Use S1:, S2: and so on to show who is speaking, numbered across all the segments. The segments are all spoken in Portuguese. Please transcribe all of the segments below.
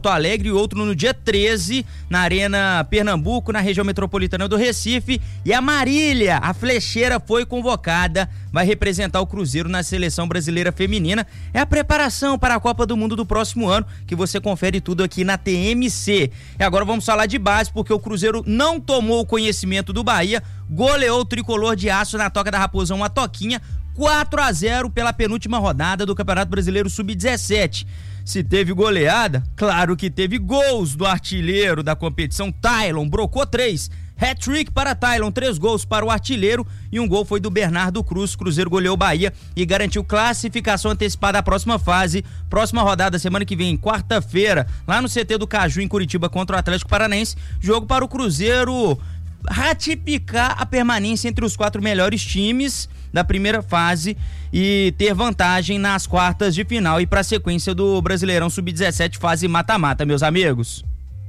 S1: Porto Alegre e outro no dia 13 na Arena Pernambuco, na região metropolitana do Recife. E a Marília, a flecheira, foi convocada, vai representar o Cruzeiro na seleção brasileira feminina. É a preparação para a Copa do Mundo do próximo ano, que você confere tudo aqui na TMC. E agora vamos falar de base, porque o Cruzeiro não tomou conhecimento do Bahia, goleou o tricolor de aço na Toca da Raposão, uma toquinha, 4-0 pela penúltima rodada do Campeonato Brasileiro Sub-17. Se teve goleada, claro que teve gols do artilheiro da competição, Tylon, brocou 3. Hat-trick para Tylon, 3 gols para o artilheiro e um gol foi do Bernardo Cruz. Cruzeiro goleou o Bahia e garantiu classificação antecipada à próxima fase. Próxima rodada, semana que vem, quarta-feira, lá no CT do Caju, em Curitiba, contra o Atlético Paranaense. Jogo para o Cruzeiro ratificar a permanência entre os 4 melhores times da primeira fase e ter vantagem nas quartas de final e para a sequência do Brasileirão Sub-17 fase mata-mata, meus amigos.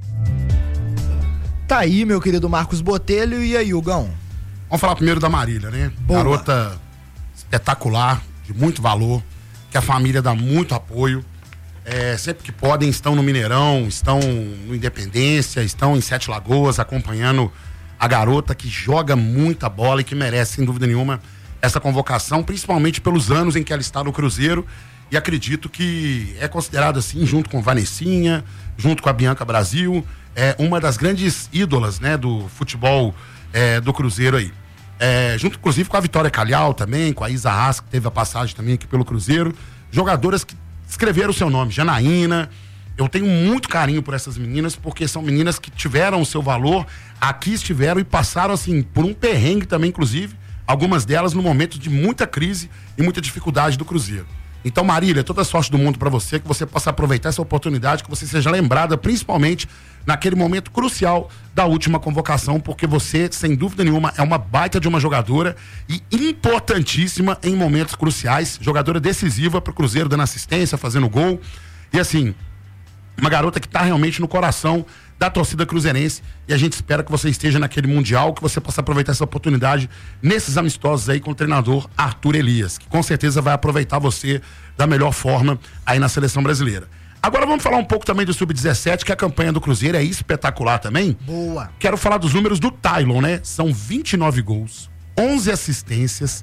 S2: Tá aí, meu querido Marcos Botelho. E aí, Hugão?
S3: Vamos falar primeiro da Marília, né? Boa. Garota espetacular, de muito valor, que a família dá muito apoio. Sempre que podem, estão no Mineirão, estão no Independência, estão em Sete Lagoas, acompanhando a garota que joga muita bola e que merece, sem dúvida nenhuma, essa convocação, principalmente pelos anos em que ela está no Cruzeiro. E acredito que é considerada assim, junto com Vanessinha, junto com a Bianca Brasil, uma das grandes ídolas, né, do futebol do Cruzeiro aí. Junto, inclusive, com a Vitória Calhau também, com a Isa Haas, que teve a passagem também aqui pelo Cruzeiro. Jogadoras que escreveram o seu nome, Janaína. Eu tenho muito carinho por essas meninas, porque são meninas que tiveram o seu valor, aqui estiveram e passaram, assim, por um perrengue também, inclusive, algumas delas no momento de muita crise e muita dificuldade do Cruzeiro. Então, Marília, toda a sorte do mundo para você, que você possa aproveitar essa oportunidade, que você seja lembrada, principalmente naquele momento crucial da última convocação, porque você, sem dúvida nenhuma, é uma baita de uma jogadora e importantíssima em momentos cruciais, jogadora decisiva para o Cruzeiro, dando assistência, fazendo gol, e assim, uma garota que está realmente no coração da torcida cruzeirense, e a gente espera que você esteja naquele Mundial, que você possa aproveitar essa oportunidade nesses amistosos aí com o treinador Arthur Elias, que com certeza vai aproveitar você da melhor forma aí na seleção brasileira. Agora vamos falar um pouco também do Sub-17, que a campanha do Cruzeiro é espetacular também.
S2: Boa. Quero
S3: falar dos números do Tylon, né? São 29 gols, 11 assistências,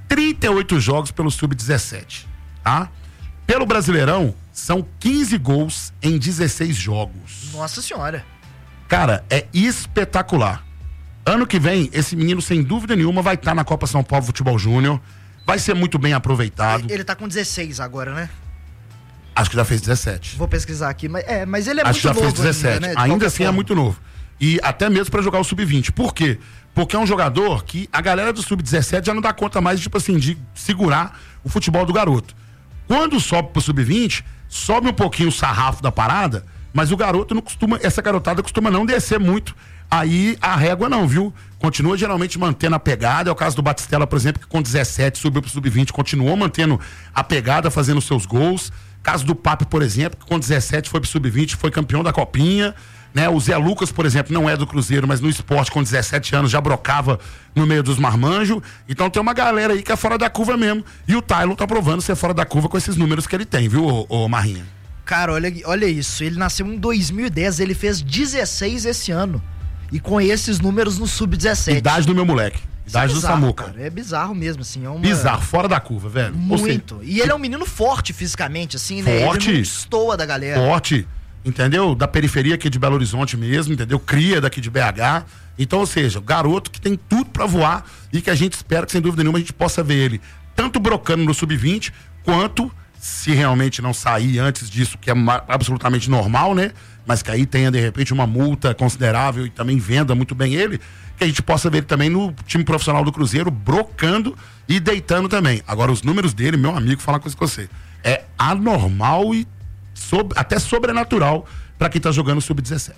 S3: 38 jogos pelo Sub-17, tá? Pelo Brasileirão, são 15 gols em 16 jogos.
S2: Nossa Senhora.
S3: Cara, é espetacular. Ano que vem, esse menino, sem dúvida nenhuma, vai estar na Copa São Paulo Futebol Júnior. Vai ser muito bem aproveitado.
S2: Ele tá com 16 agora, né?
S3: Acho que já fez 17.
S2: Vou pesquisar aqui, mas ele é
S3: Acho
S2: muito novo.
S3: Acho que já fez 17.
S2: Ainda, né?
S3: Ainda assim é muito novo. E até mesmo pra jogar o Sub-20. Por quê? Porque é um jogador que a galera do Sub-17 já não dá conta mais, tipo assim, de segurar o futebol do garoto. Quando sobe pro Sub-20, sobe um pouquinho o sarrafo da parada, mas o garoto não costuma, essa garotada costuma não descer muito aí a régua não, viu? Continua geralmente mantendo a pegada, é o caso do Batistella, por exemplo, que com 17 subiu pro Sub-20, continuou mantendo a pegada, fazendo seus gols. Caso do Pape, por exemplo, que com 17 foi pro Sub-20, foi campeão da Copinha, né? O Zé Lucas, por exemplo, não é do Cruzeiro, mas no esporte com 17 anos já brocava no meio dos marmanjos. Então tem uma galera aí que é fora da curva mesmo. E o Tylon tá provando ser fora da curva com esses números que ele tem, viu, ô Marrinha?
S2: Cara, olha isso. Ele nasceu em 2010, ele fez 16 esse ano. E com esses números no Sub-17.
S3: Idade do meu moleque. Idade do Samuca.
S2: Cara, é bizarro mesmo, assim.
S3: Bizarro, fora da curva, velho.
S2: Muito. E ele é um menino forte fisicamente, assim,
S3: né?
S2: Forte. Ele não destoa da galera.
S3: Forte. Entendeu? Da periferia aqui de Belo Horizonte mesmo, entendeu? Cria daqui de BH. Então, ou seja, garoto que tem tudo pra voar e que a gente espera que, sem dúvida nenhuma, a gente possa ver ele tanto brocando no Sub-20, quanto, se realmente não sair antes disso, que é absolutamente normal, né? Mas que aí tenha, de repente, uma multa considerável e também venda muito bem ele, que a gente possa ver ele também no time profissional do Cruzeiro, brocando e deitando também. Agora, os números dele, meu amigo, falar com você, é anormal e até sobrenatural para quem tá jogando Sub-17.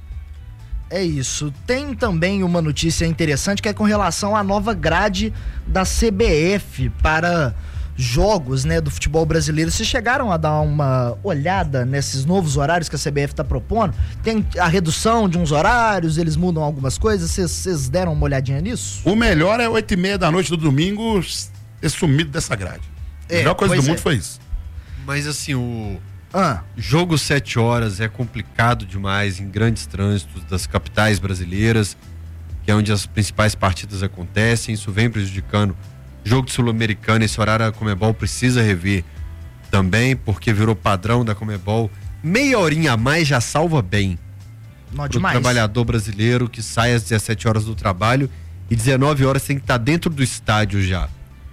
S2: É isso. Tem também uma notícia interessante que é com relação à nova grade da CBF para jogos, né, do futebol brasileiro. Vocês chegaram a dar uma olhada nesses novos horários que a CBF está propondo? Tem a redução de uns horários, eles mudam algumas coisas, vocês deram uma olhadinha nisso?
S3: O melhor é 8h30 da noite do domingo ter sumido dessa grade. A melhor coisa do mundo foi isso.
S4: Mas assim, Jogo 7 horas é complicado demais em grandes trânsitos das capitais brasileiras, que é onde as principais partidas acontecem. Isso vem prejudicando o jogo de Sul-Americana. Esse horário a Conmebol precisa rever também, porque virou padrão da Conmebol. Meia horinha a mais já salva bem.
S2: Não,
S4: pro trabalhador brasileiro que sai às 17 horas do trabalho e 19 horas tem que estar dentro do estádio já.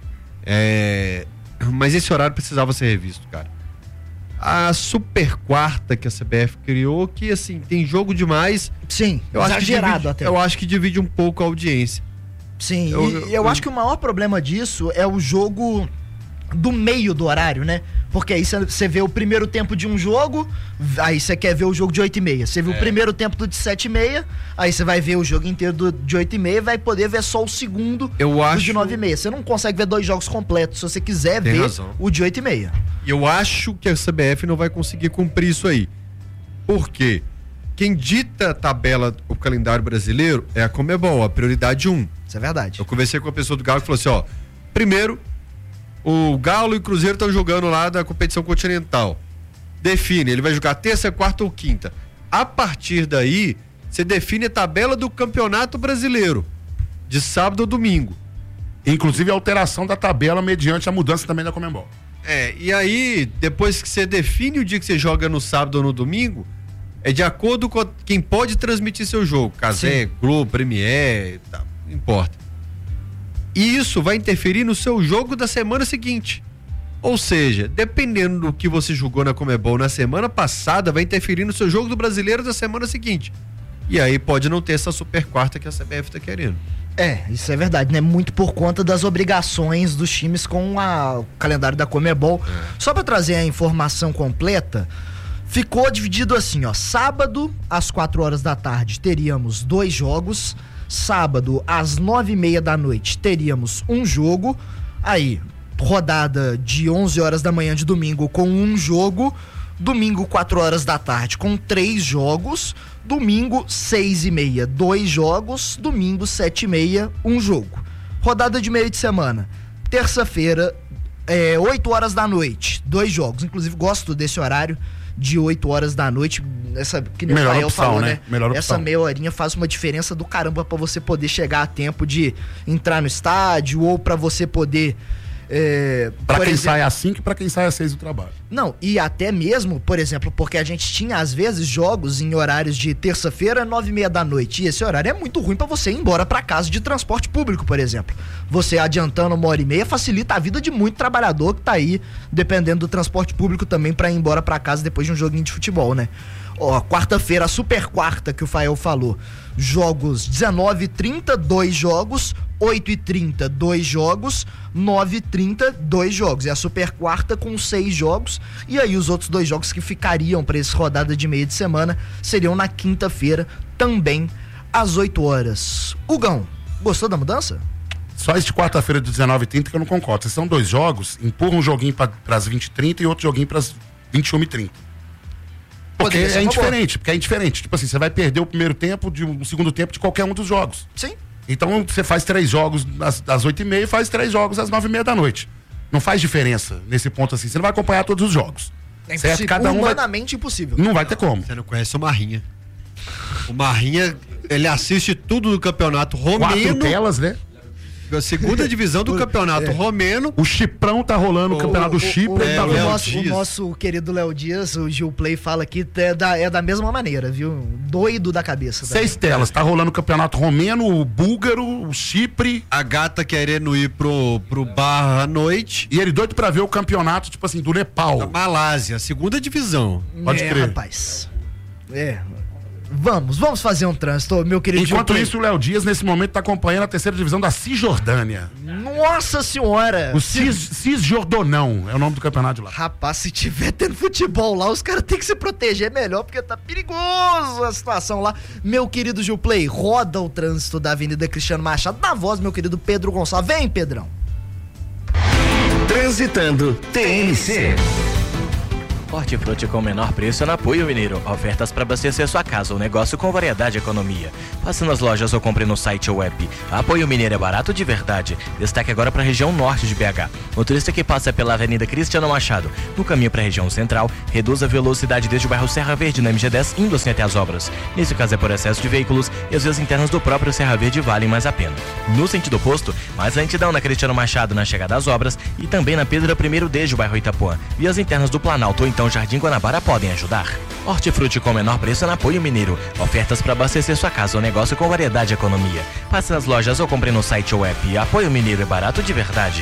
S4: Mas esse horário precisava ser revisto, cara. A super quarta que a CBF criou, que assim, tem jogo demais.
S2: Sim, exagerado até.
S4: Eu acho que divide um pouco a audiência.
S2: Sim, eu acho que o maior problema disso é o jogo do meio do horário, né? Porque aí você vê o primeiro tempo de um jogo, aí você quer ver o jogo de 8h30. Você viu o primeiro tempo do de 7h30, aí você vai ver o jogo inteiro de 8h30 e vai poder ver só o segundo do de 9h30. Você não consegue ver 2 jogos completos se você quiser ver o de 8h30.
S4: Eu acho que a CBF não vai conseguir cumprir isso aí. Por quê? Quem dita a tabela, o calendário brasileiro, é a Conmebol, a prioridade 1.
S2: Isso é verdade.
S4: Eu conversei com a pessoa do Galo que falou assim, primeiro, o Galo e o Cruzeiro estão jogando lá da competição continental. Define, ele vai jogar terça, quarta ou quinta. A partir daí, você define a tabela do Campeonato Brasileiro, de sábado ou domingo.
S3: Inclusive a alteração da tabela mediante a mudança também da Conmebol.
S4: E aí, depois que você define o dia que você joga no sábado ou no domingo, é de acordo com quem pode transmitir seu jogo. Cazé, Globo, Premier, não importa. E isso vai interferir no seu jogo da semana seguinte. Ou seja, dependendo do que você jogou na Conmebol na semana passada, vai interferir no seu jogo do Brasileiro da semana seguinte. E aí pode não ter essa super quarta que a CBF tá querendo.
S2: Isso é verdade, né? Muito por conta das obrigações dos times com o calendário da Conmebol. Só para trazer a informação completa, ficou dividido assim, sábado às 4 horas da tarde teríamos 2 jogos, sábado às 9h30 da noite teríamos um jogo, aí rodada de 11 horas da manhã de domingo com um jogo, domingo 4 horas da tarde com 3 jogos, domingo 6h30 2 jogos, domingo 7h30 um jogo. Rodada de meio de semana, terça-feira 8 horas da noite, 2 jogos, inclusive gosto desse horário de 8 horas da noite, essa que nem o Rafael falou, né? Essa meia horinha faz uma diferença do caramba pra você poder chegar a tempo de entrar no estádio ou pra você poder
S3: pra quem sai às 5 e pra quem sai às 6 do trabalho.
S2: Não, e até mesmo, por exemplo, porque a gente tinha às vezes jogos em horários de terça-feira, 9h30 da noite, e esse horário é muito ruim pra você ir embora pra casa de transporte público, por exemplo. Você adiantando 1h30 facilita a vida de muito trabalhador que tá aí dependendo do transporte público também pra ir embora pra casa depois de um joguinho de futebol, né? Quarta-feira, a super quarta que o Fael falou, jogos 19h30, 2 jogos, 8h30, 2 jogos, 9h30, 2 jogos. É a super quarta com 6 jogos. E aí os outros 2 jogos que ficariam para essa rodada de meio de semana seriam na quinta-feira, também às 8 horas. Hugão, gostou da mudança?
S3: Só esse de quarta-feira de 19h30 que eu não concordo. São 2 jogos, empurra um joguinho para as 20h30 e outro joguinho para as 21h30. Porque é indiferente, Tipo assim, você vai perder o primeiro tempo, o segundo tempo de qualquer um dos jogos.
S2: Sim.
S3: Então você faz 3 jogos às 8h30 e faz 3 jogos às 9h30 da noite. Não faz diferença nesse ponto assim. Você não vai acompanhar todos os jogos.
S2: É certo? Cada um humanamente impossível.
S3: Não vai ter como.
S4: Você não conhece o Marrinha. O Marrinha, ele assiste tudo do campeonato romeno.
S3: 4 telas, né?
S4: A segunda divisão do campeonato romeno.
S3: O Chiprão tá rolando o campeonato do Chipre.
S2: O nosso querido Léo Dias, o Gil Play, fala que é da mesma maneira, viu? Doido da cabeça.
S3: 6 telas, tá rolando o campeonato romeno, o búlgaro, o Chipre.
S4: A gata querendo ir pro bar à noite.
S3: E ele doido pra ver o campeonato, tipo assim, do Nepal.
S4: Da Malásia, segunda divisão.
S3: Pode crer.
S2: Rapaz. Vamos fazer um trânsito, meu querido.
S3: Enquanto isso, o Léo Dias, nesse momento, tá acompanhando a 3ª divisão da Cisjordânia.
S2: Nossa senhora!
S3: O Cisjordonão é o nome do campeonato de lá.
S2: Rapaz, se tiver tendo futebol lá, os caras têm que se proteger melhor, porque tá perigoso a situação lá. Meu querido Gil Play, roda o trânsito da Avenida Cristiano Machado, na voz, meu querido Pedro Gonçalves. Vem, Pedrão.
S5: Transitando TNC. Hortifruti com o menor preço na Apoio Mineiro. Ofertas para abastecer sua casa ou negócio com variedade e economia. Passe nas lojas ou compre no site ou app. Apoio Mineiro é barato de verdade. Destaque agora para a região norte de BH. Motorista que passa pela Avenida Cristiano Machado, no caminho para a região central, reduz a velocidade desde o bairro Serra Verde na MG10, indo assim até as obras. Nesse caso é por excesso de veículos e as vias internas do próprio Serra Verde valem mais a pena. No sentido oposto, mais lentidão na Cristiano Machado na chegada às obras e também na Pedro I desde o bairro Itapuã. Vias internas do Planalto ou então Jardim Guanabara podem ajudar. Hortifruti com o menor preço na Apoio Mineiro. Ofertas para abastecer sua casa ou negócio com variedade e economia. Passe nas lojas ou compre no site ou app. Apoio Mineiro é barato de verdade.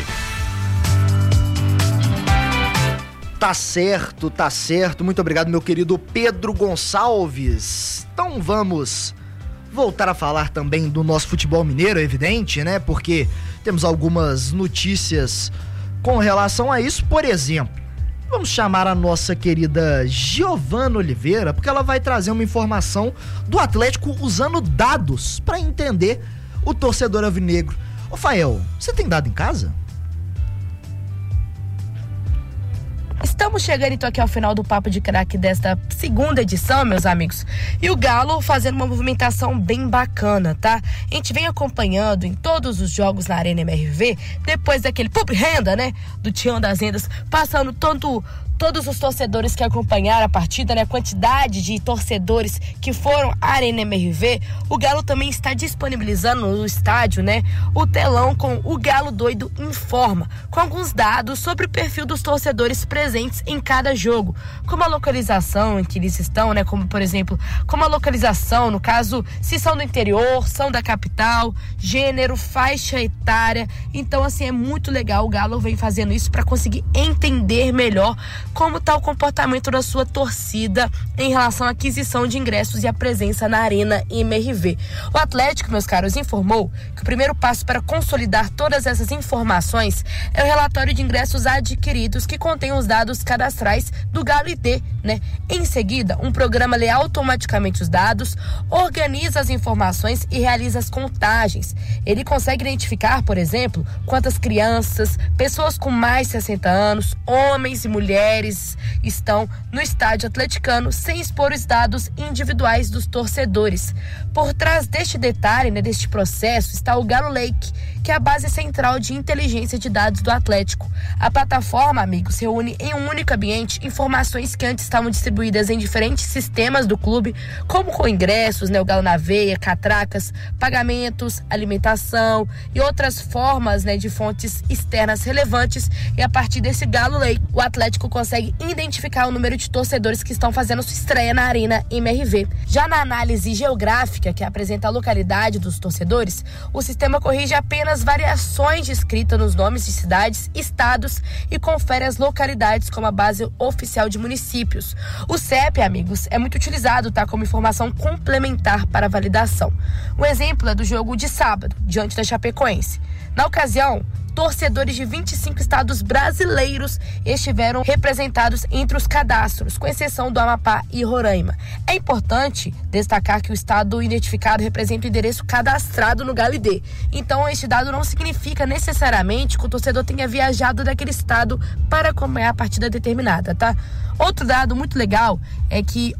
S2: Tá certo, tá certo. Muito obrigado, meu querido Pedro Gonçalves. Então vamos voltar a falar também do nosso futebol mineiro, é evidente, né? Porque temos algumas notícias com relação a isso. Por exemplo, vamos chamar a nossa querida Giovana Oliveira, porque ela vai trazer uma informação do Atlético usando dados para entender o torcedor alvinegro. Ô Fael, você tem dado em casa?
S6: Estamos chegando então aqui ao final do Papo de Craque desta segunda edição, meus amigos. E o Galo fazendo uma movimentação bem bacana, tá? A gente vem acompanhando em todos os jogos na Arena MRV, depois daquele pub renda, né? Do Tião das Rendas, passando todos os torcedores que acompanharam a partida, né? A quantidade de torcedores que foram à Arena MRV. O Galo também está disponibilizando no estádio, né? O telão com o Galo Doido Informa, com alguns dados sobre o perfil dos torcedores presentes em cada jogo, como a localização em que eles estão, né? Como, por exemplo, como a localização, no caso, se são do interior, são da capital, gênero, faixa etária. Então, assim, é muito legal. O Galo vem fazendo isso para conseguir entender melhor como está o comportamento da sua torcida em relação à aquisição de ingressos e a presença na Arena MRV. O Atlético, meus caros, informou que o primeiro passo para consolidar todas essas informações é o relatório de ingressos adquiridos, que contém os dados cadastrais do Galo ID, né? Em seguida, um programa lê automaticamente os dados, organiza as informações e realiza as contagens. Ele consegue identificar, por exemplo, quantas crianças, pessoas com mais de 60 anos, homens e mulheres estão no estádio atleticano, sem expor os dados individuais dos torcedores. Por trás deste detalhe, né, deste processo, está o Galo Lake, que é a base central de inteligência de dados do Atlético. A plataforma, amigos, reúne em um único ambiente informações que antes estavam distribuídas em diferentes sistemas do clube, como com ingressos, né, o Galo na Veia, catracas, pagamentos, alimentação e outras formas, né, de fontes externas relevantes. E a partir desse Galo Lake, o Atlético consegue identificar o número de torcedores que estão fazendo sua estreia na Arena MRV. Já na análise geográfica, que apresenta a localidade dos torcedores, o sistema corrige apenas variações de escrita nos nomes de cidades, estados e confere as localidades como a base oficial de municípios. O CEP, amigos, é muito utilizado, tá, como informação complementar para a validação. Um exemplo é do jogo de sábado, diante da Chapecoense. Na ocasião, torcedores de 25 estados brasileiros estiveram representados entre os cadastros, com exceção do Amapá e Roraima. É importante destacar que o estado identificado representa o endereço cadastrado no Galo ID. Então, este dado não significa necessariamente que o torcedor tenha viajado daquele estado para acompanhar a partida determinada, tá? Outro dado muito legal é que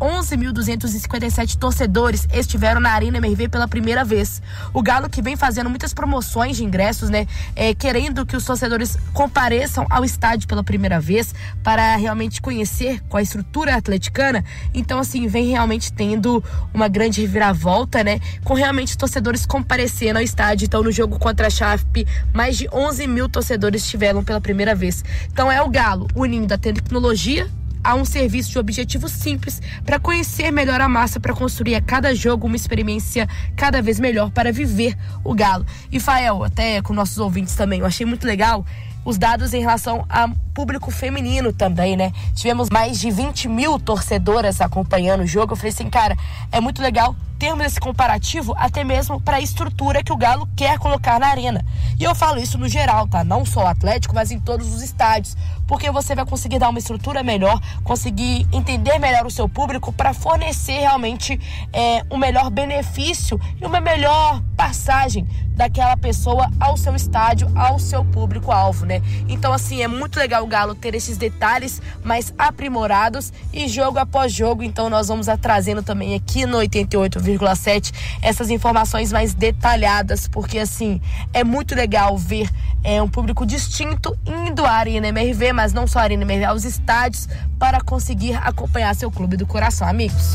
S6: 11.257 torcedores estiveram na Arena MRV pela primeira vez. O Galo, que vem fazendo muitas promoções de ingressos, né, querendo que os torcedores compareçam ao estádio pela primeira vez para realmente conhecer qual a estrutura atleticana. Então, assim, vem realmente tendo uma grande reviravolta, né, com realmente torcedores comparecendo ao estádio. Então, no jogo contra a Chape, mais de 11 mil torcedores estiveram pela primeira vez. Então, é o Galo unindo a tecnologia a um serviço de objetivo simples para conhecer melhor a massa, para construir a cada jogo uma experiência cada vez melhor para viver o Galo. E Fael, até com nossos ouvintes também, eu achei muito legal os dados em relação a público feminino também, né? Tivemos mais de 20 mil torcedoras acompanhando o jogo. Eu falei assim, cara, é muito legal termos esse comparativo até mesmo para a estrutura que o Galo quer colocar na arena. E eu falo isso no geral, tá? Não só o Atlético, mas em todos os estádios. Porque você vai conseguir dar uma estrutura melhor, conseguir entender melhor o seu público para fornecer realmente um melhor benefício e uma melhor passagem daquela pessoa ao seu estádio, ao seu público-alvo, né? Então, assim, é muito legal o Galo ter esses detalhes mais aprimorados e jogo após jogo, então nós vamos trazendo também aqui no 88,7 essas informações mais detalhadas, porque, assim, é muito legal ver um público distinto indo à Arena MRV, mas não só a Arena MRV, aos estádios, para conseguir acompanhar seu clube do coração, amigos.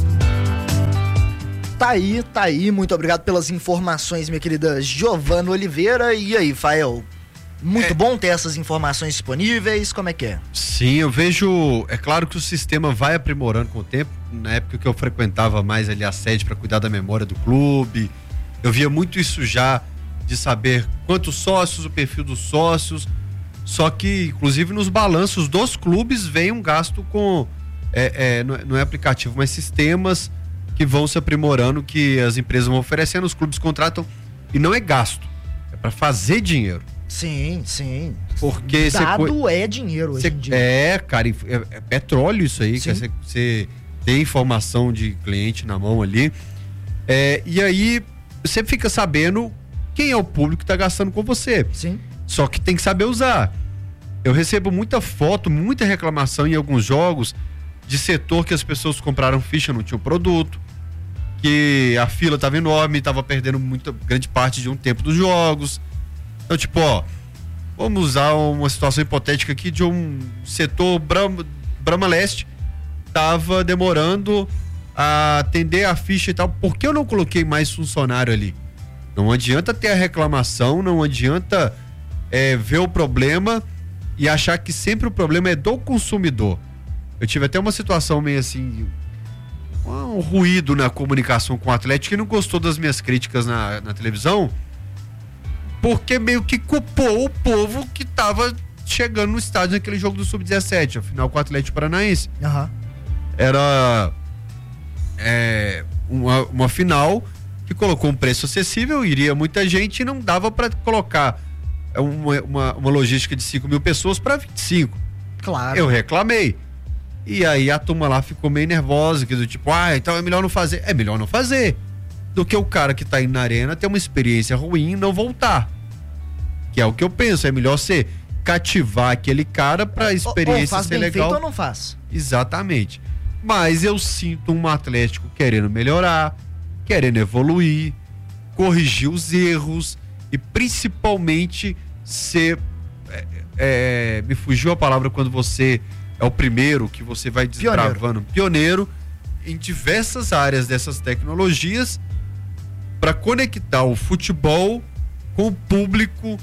S2: Tá aí, muito obrigado pelas informações, minha querida Giovana Oliveira. E aí, Fael, muito bom ter essas informações disponíveis, como é que é?
S4: Sim, eu vejo, é claro que o sistema vai aprimorando com o tempo. Na época que eu frequentava mais ali a sede para cuidar da memória do clube, eu via muito isso já, de saber quantos sócios, o perfil dos sócios, só que inclusive nos balanços dos clubes vem um gasto com, não é aplicativo, mas sistemas que vão se aprimorando, que as empresas vão oferecendo, os clubes contratam, e não é gasto, é para fazer dinheiro.
S2: Sim.
S4: Porque
S2: dado é dinheiro hoje em dia.
S4: Cara, é petróleo isso aí, que você tem informação de cliente na mão ali, e aí você fica sabendo quem é o público que tá gastando com você.
S2: Sim.
S4: Só que tem que saber usar. Eu recebo muita foto, muita reclamação em alguns jogos de setor que as pessoas compraram ficha, não tinham produto, que a fila estava enorme, estava perdendo grande parte de um tempo dos jogos. Então, tipo, vamos usar uma situação hipotética aqui de um setor Brahma Leste, estava demorando a atender a ficha e tal. Por que eu não coloquei mais funcionário ali? Não adianta ter a reclamação, não adianta ver o problema e achar que sempre o problema é do consumidor. Eu tive até uma situação meio assim, um ruído na comunicação com o Atlético, que não gostou das minhas críticas na televisão, porque meio que culpou o povo que tava chegando no estádio naquele jogo do Sub-17, afinal com o Atlético Paranaense.
S2: Uhum.
S4: Era uma final que colocou um preço acessível, iria muita gente e não dava para colocar uma logística de 5 mil pessoas para 25.
S2: Claro.
S4: Eu reclamei. E aí a turma lá ficou meio nervosa, que do tipo, então é melhor não fazer. É melhor não fazer do que o cara que tá indo na arena ter uma experiência ruim e não voltar. Que é o que eu penso, é melhor você cativar aquele cara pra experiência ser legal.
S2: Faz feito ou não faz?
S4: Exatamente. Mas eu sinto um Atlético querendo melhorar, querendo evoluir, corrigir os erros e principalmente ser... me fugiu a palavra quando você é o primeiro, que você vai desbravando. Pioneiro em diversas áreas dessas tecnologias para conectar o futebol com o público,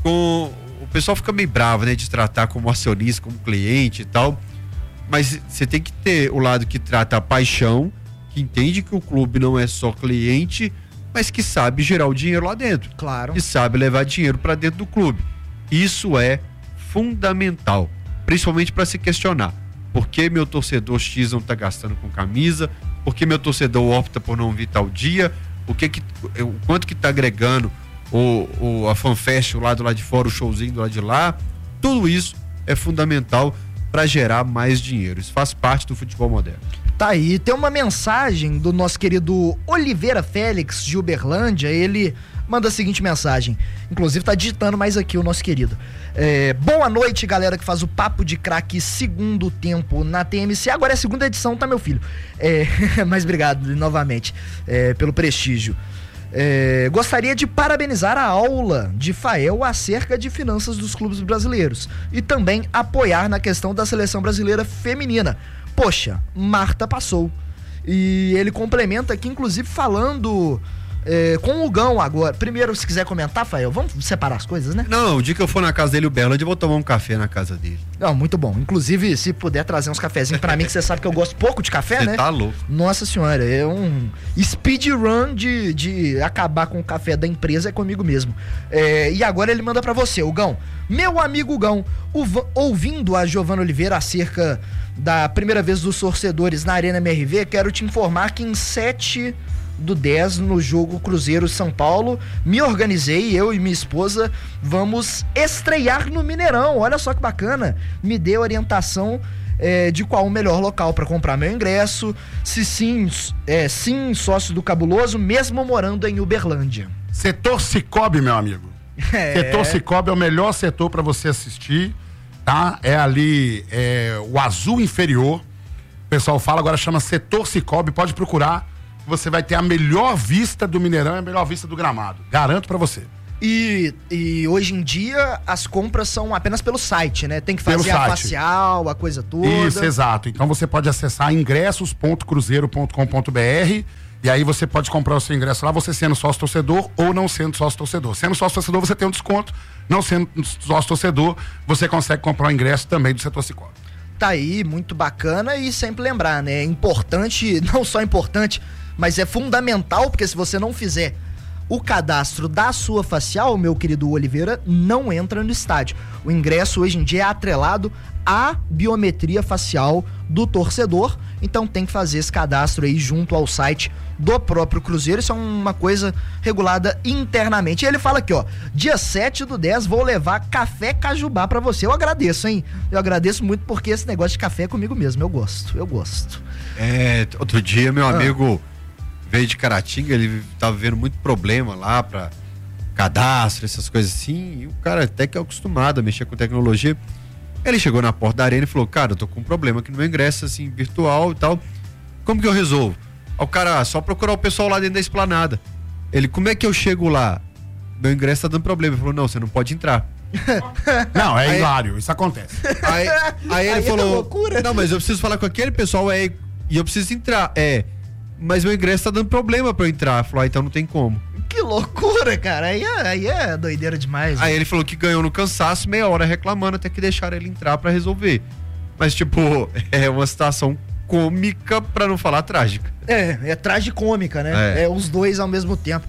S4: o pessoal fica meio bravo, né, de tratar como acionista, como cliente e tal, mas você tem que ter o lado que trata a paixão, que entende que o clube não é só cliente, mas que sabe gerar o dinheiro lá dentro.
S2: Claro.
S4: Que sabe levar dinheiro para dentro do clube. Isso é fundamental, principalmente para se questionar. Por que meu torcedor X não tá gastando com camisa? Por que meu torcedor opta por não vir tal dia? O quanto que tá agregando a FanFest lá do lado de fora, o showzinho do lado de lá? Tudo isso é fundamental para gerar mais dinheiro. Isso faz parte do futebol moderno.
S2: Tá aí, tem uma mensagem do nosso querido Oliveira Félix de Uberlândia. Ele manda a seguinte mensagem, inclusive tá digitando mais aqui o nosso querido. Boa noite, galera que faz o Papo de Craque segundo tempo na TMC. Agora é a segunda edição, tá, meu filho? Mas obrigado novamente pelo prestígio. Gostaria de parabenizar a aula de Fael acerca de finanças dos clubes brasileiros e também apoiar na questão da seleção brasileira feminina. Poxa, Marta passou. E ele complementa aqui, inclusive, falando com o Gão agora. Primeiro, se quiser comentar, Fael, vamos separar as coisas, né?
S4: Não, o dia que eu for na casa dele, o Berlândia, eu vou tomar um café na casa dele.
S2: Não, muito bom. Inclusive, se puder trazer uns cafezinhos pra mim, que você sabe que eu gosto pouco de café, né?
S4: Você tá louco.
S2: Nossa senhora, é um speedrun de acabar com o café da empresa, é comigo mesmo. E agora ele manda pra você, o Gão. Meu amigo Gão, ouvindo a Giovana Oliveira acerca da primeira vez dos torcedores na Arena MRV, quero te informar que em 7 do 10 no jogo Cruzeiro-São Paulo. Me organizei, eu e minha esposa vamos estrear no Mineirão. Olha só que bacana. Me dê orientação de qual o melhor local para comprar meu ingresso. Se sim, sócio do Cabuloso, mesmo morando em Uberlândia.
S3: Setor Cicobi, meu amigo. Setor Cicobi é o melhor setor para você assistir, tá? É ali, o azul inferior. O pessoal fala, agora chama Setor Cicobi, pode procurar. Você vai ter a melhor vista do Mineirão e a melhor vista do gramado. Garanto para você.
S2: E hoje em dia as compras são apenas pelo site, né? Tem que fazer a facial, a coisa toda.
S3: Isso, exato. Então você pode acessar ingressos.cruzeiro.com.br e aí você pode comprar o seu ingresso lá, você sendo sócio torcedor ou não sendo sócio torcedor. Sendo sócio torcedor, você tem um desconto. Não sendo sócio torcedor, você consegue comprar o ingresso também do Setor Cicobi.
S2: Tá aí, muito bacana, e sempre lembrar, né? É importante, não só importante, mas é fundamental, porque se você não fizer o cadastro da sua facial, meu querido Oliveira, não entra no estádio. O ingresso hoje em dia é atrelado à biometria facial do torcedor, então tem que fazer esse cadastro aí junto ao site do próprio Cruzeiro. Isso é uma coisa regulada internamente. E ele fala aqui, ó, dia 7/10 vou levar café Cajubá pra você. Eu agradeço, hein? Eu agradeço muito, porque esse negócio de café é comigo mesmo. Eu gosto.
S4: Outro dia meu amigo veio de Caratinga, ele tava vendo muito problema lá pra cadastro, essas coisas assim, e o cara até que é acostumado a mexer com tecnologia. Ele chegou na porta da arena e falou, cara, eu tô com um problema aqui no meu ingresso, assim, virtual e tal, como que eu resolvo? Aí o cara, só procurar o pessoal lá dentro da esplanada. Ele, como é que eu chego lá? Meu ingresso tá dando problema. Ele falou, não, você não pode entrar.
S3: Não, é hilário, isso acontece.
S4: Aí ele falou, loucura. Não, mas eu preciso falar com aquele pessoal e eu preciso entrar. Mas meu ingresso tá dando problema pra eu entrar. Falou, então não tem como.
S2: Que loucura, cara. Aí é doideira demais.
S4: Aí ele falou que ganhou no cansaço, meia hora reclamando, até que deixaram ele entrar pra resolver. Mas, tipo, é uma situação cômica, pra não falar trágica.
S2: É tragicômica, né? Os dois ao mesmo tempo.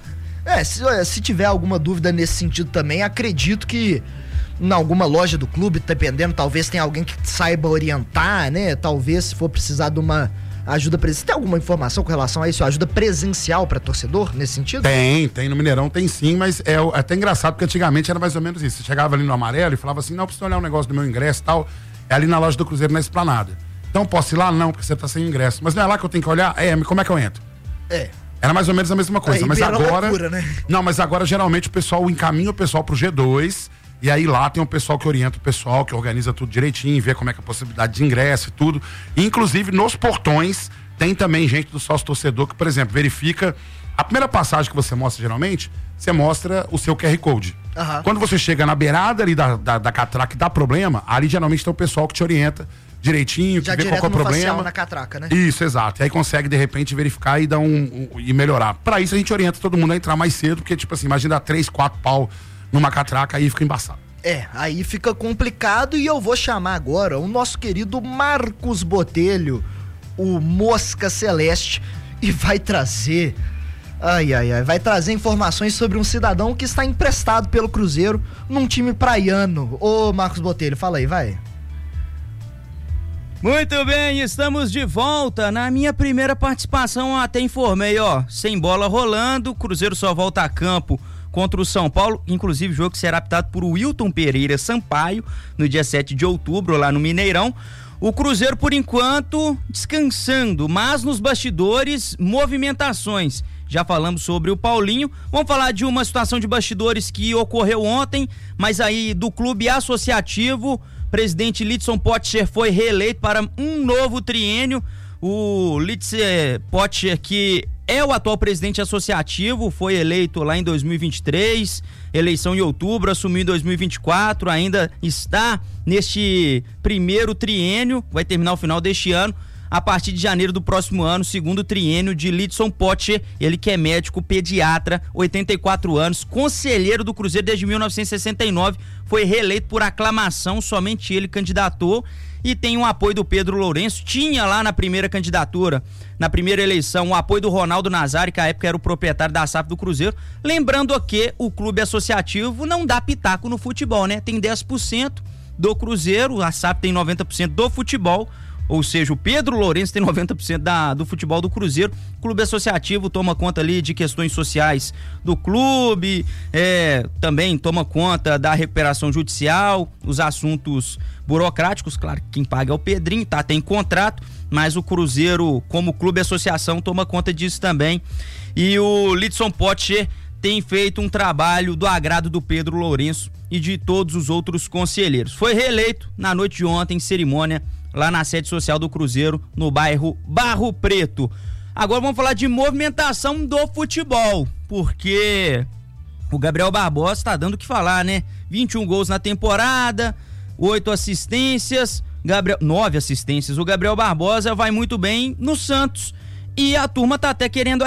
S2: Se tiver alguma dúvida nesse sentido também, acredito que em alguma loja do clube, dependendo, talvez tenha alguém que saiba orientar, né? Talvez, se for precisar de uma ajuda presencial. Tem alguma informação com relação a isso? Ajuda presencial para torcedor nesse sentido?
S3: Tem no Mineirão, tem sim, mas é até engraçado, porque antigamente era mais ou menos isso. Você chegava ali no Amarelo e falava assim, não, preciso olhar um negócio do meu ingresso e tal. É ali na loja do Cruzeiro, na Esplanada. Então posso ir lá? Não, porque você tá sem ingresso. Mas não é lá que eu tenho que olhar? Como é que eu entro? Era mais ou menos a mesma coisa, mas agora... Loucura, né? Não, mas agora geralmente o pessoal encaminha o pessoal pro G2, e aí lá tem um pessoal que orienta o pessoal, que organiza tudo direitinho, vê como é que é a possibilidade de ingresso e tudo. E, inclusive, nos portões, tem também gente do sócio torcedor que, por exemplo, verifica... A primeira passagem que você mostra, geralmente, você mostra o seu QR Code. Uhum. Quando você chega na beirada ali da catraca e dá problema, ali geralmente tem o pessoal que te orienta direitinho,
S2: já
S3: que vê qual é o problema.
S2: Facial na catraca, né?
S3: Isso, exato. E aí consegue, de repente, verificar e dar e melhorar. Pra isso a gente orienta todo mundo a entrar mais cedo, porque, tipo assim, imagina dar 3, 4 pau numa catraca, aí fica embaçado.
S2: Aí fica complicado, e eu vou chamar agora o nosso querido Marcos Botelho, o Mosca Celeste, e vai trazer... vai trazer informações sobre um cidadão que está emprestado pelo Cruzeiro num time praiano. Ô, Marcos Botelho, fala aí, vai.
S1: Muito bem, estamos de volta. Na minha primeira participação, até informei, sem bola rolando, o Cruzeiro só volta a campo contra o São Paulo, inclusive o jogo será apitado por Wilton Pereira Sampaio, no dia 7 de outubro, lá no Mineirão. O Cruzeiro, por enquanto, descansando, mas nos bastidores, movimentações. Já falamos sobre o Paulinho, vamos falar de uma situação de bastidores que ocorreu ontem, mas aí do clube associativo, presidente Lidson Potcher foi reeleito para um novo triênio. O Lidson Potcher, que é o atual presidente associativo, foi eleito lá em 2023, eleição em outubro, assumiu em 2024, ainda está neste primeiro triênio, vai terminar o final deste ano. A partir de janeiro do próximo ano, segundo triênio de Lidson Potcher, ele que é médico pediatra, 84 anos, conselheiro do Cruzeiro desde 1969, foi reeleito por aclamação, somente ele candidatou, e tem o apoio do Pedro Lourenço. Tinha lá na primeira candidatura, na primeira eleição, o apoio do Ronaldo Nazário, que à época era o proprietário da SAF do Cruzeiro. Lembrando que o clube associativo não dá pitaco no futebol, né? Tem 10% do Cruzeiro, a SAF tem 90% do futebol. ou seja, o Pedro Lourenço tem 90% do futebol do Cruzeiro. O clube associativo toma conta ali de questões sociais do clube, também toma conta da recuperação judicial, os assuntos burocráticos, claro que quem paga é o Pedrinho, tá? Tem contrato, mas o Cruzeiro, como clube associação, toma conta disso também. E o Lidson Potcher tem feito um trabalho do agrado do Pedro Lourenço e de todos os outros conselheiros. Foi reeleito na noite de ontem em cerimônia lá na sede social do Cruzeiro, no bairro Barro Preto. Agora vamos falar de movimentação do futebol, porque o Gabriel Barbosa tá dando o que falar, né? 21 gols na temporada, 8 assistências, 9 assistências. O Gabriel Barbosa vai muito bem no Santos e a turma tá até querendo